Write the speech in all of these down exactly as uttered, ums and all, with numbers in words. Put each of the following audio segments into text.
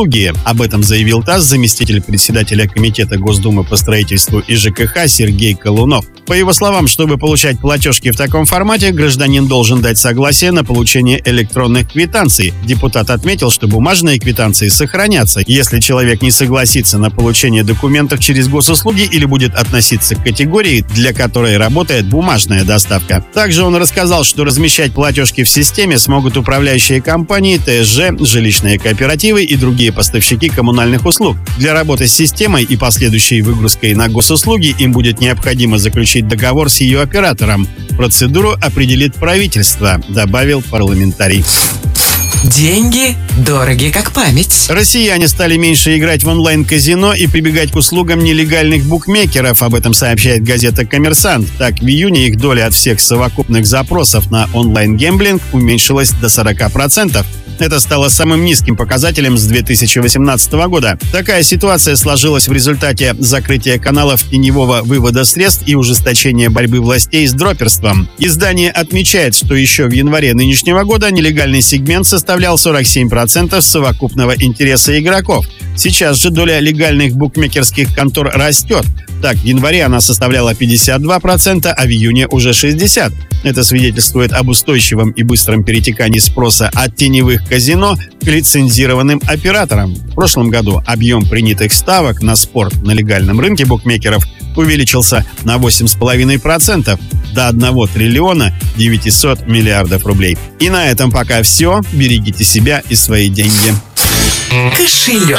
госуслуги. Об этом заявил ТАСС заместитель председателя Комитета Госдумы по строительству и ЖКХ Сергей Колунов. По его словам, чтобы получать платежки в таком формате, гражданин должен дать согласие на получение электронных квитанций. Депутат отметил, что бумажные квитанции сохранятся. Если человек не согласится на получение документов через госуслуги или будет относиться к категории, для которой работает бумажная доставка. Также он рассказал, что размещать платежки в системе смогут управляющие компании, ТСЖ, жилищные кооперативы и другие поставщики коммунальных услуг. Для работы с системой и последующей выгрузкой на госуслуги им будет необходимо заключить договор с ее оператором. Процедуру определит правительство, добавил парламентарий. Деньги дороги как память. Россияне стали меньше играть в онлайн-казино и прибегать к услугам нелегальных букмекеров. Об этом сообщает газета «Коммерсант». Так, в июне их доля от всех совокупных запросов на онлайн-гэмблинг уменьшилась до сорока процентов. Это стало самым низким показателем с две тысячи восемнадцатого года. Такая ситуация сложилась в результате закрытия каналов теневого вывода средств и ужесточения борьбы властей с дроперством. Издание отмечает, что еще в январе нынешнего года нелегальный сегмент составлял сорок семь процентов совокупного интереса игроков. Сейчас же доля легальных букмекерских контор растет. Так, в январе она составляла пятьдесят два процента, а в июне уже шестьдесят процентов. Это свидетельствует об устойчивом и быстром перетекании спроса от теневых казино к лицензированным операторам. В прошлом году объем принятых ставок на спорт на легальном рынке букмекеров увеличился на восемь целых пять десятых процента до одного триллиона девятисот миллиардов рублей. И на этом пока все. Берегите себя и свои деньги. Кошелек.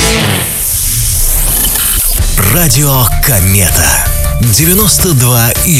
Радио Комета. девяносто два и